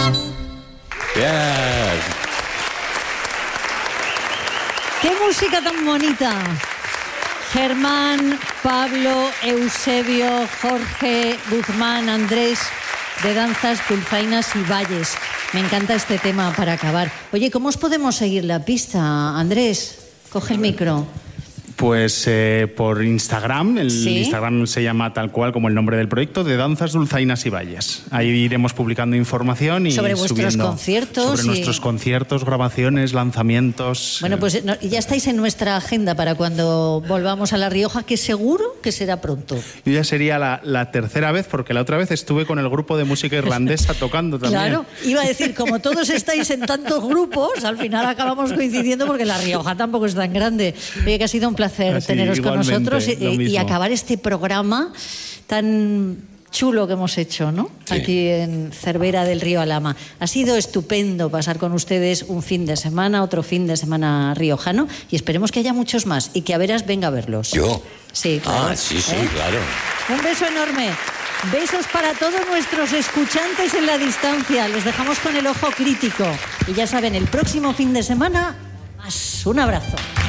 Bien. ¡Qué música tan bonita! Germán, Pablo, Eusebio, Jorge, Guzmán, Andrés, de Danzas, Dulzainas y Valles. Me encanta este tema para acabar. Oye, ¿cómo os podemos seguir la pista, Andrés? Coge el micro. Pues por Instagram, Instagram se llama tal cual como el nombre del proyecto, de Danzas, Dulzainas y Valles. Ahí iremos publicando información y sobre vuestros conciertos. Sobre nuestros conciertos, grabaciones, lanzamientos. Bueno, pues ya estáis en nuestra agenda para cuando volvamos a La Rioja, que seguro que será pronto. Yo ya sería la tercera vez, porque la otra vez estuve con el grupo de música irlandesa tocando también. Claro, iba a decir, como todos estáis en tantos grupos, al final acabamos coincidiendo porque La Rioja tampoco es tan grande. Oye, que ha sido un placer teneros con nosotros y acabar este programa tan chulo que hemos hecho, ¿no? Sí. Aquí en Cervera del Río Alhama. Ha sido estupendo pasar con ustedes un fin de semana, otro fin de semana riojano, y esperemos que haya muchos más y que a veras venga a verlos. ¿Yo? Sí, claro. Sí, claro. Un beso enorme. Besos para todos nuestros escuchantes en la distancia. Les dejamos con el ojo crítico. Y ya saben, el próximo fin de semana, más. Un abrazo.